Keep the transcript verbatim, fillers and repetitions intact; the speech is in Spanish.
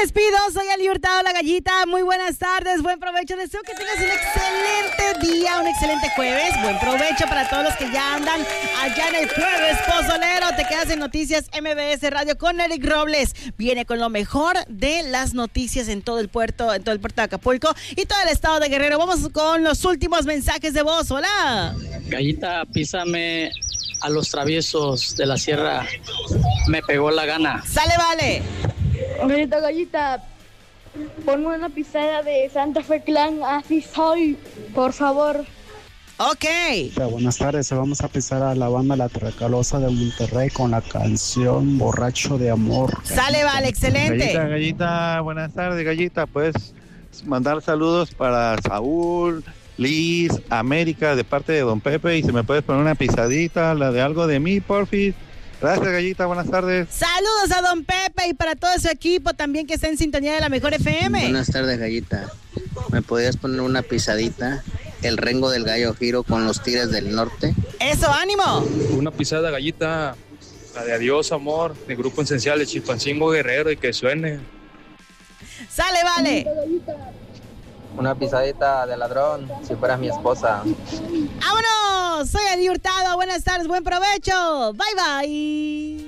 despido, soy Ali Hurtado, la gallita. Muy buenas tardes, buen provecho. Deseo que tengas un excelente día, un excelente jueves. Buen provecho para todos los que ya andan allá en el jueves pozolero. Te quedas en Noticias M B S Radio con Eric Robles. Viene con lo mejor de las noticias en todo el puerto, en todo el puerto de Acapulco y todo el estado de Guerrero. Vamos con los últimos mensajes de voz. Hola. Gallita, písame a los traviesos de la sierra. Me pegó la gana. Sale, vale. Gallita, gallita, ponme una pisada de Santa Fe Clan, así soy, por favor. Ok. Buenas tardes, vamos a pisar a la banda La Tracalosa de Monterrey con la canción Borracho de Amor. Sale, vale, excelente. Gallita, gallita, buenas tardes, gallita. Puedes mandar saludos para Saúl, Liz, América, de parte de Don Pepe, y si me puedes poner una pisadita, la de algo de mí, porfis. Gracias, gallita, buenas tardes. Saludos a Don Pepe y para todo su equipo también que está en sintonía de la mejor F M. Buenas tardes, gallita. ¿Me podrías poner una pisadita? El Rengo del Gallo Giro con los Tigres del Norte. Eso, ánimo. Una pisada, gallita, la de Adiós, Amor, de Grupo Esencial de Chilpancingo Guerrero, y que suene. Sale, vale. Una pisadita de Ladrón, si fueras mi esposa. ¡Vámonos! Soy Adi Hurtado. Buenas tardes, buen provecho. Bye, bye.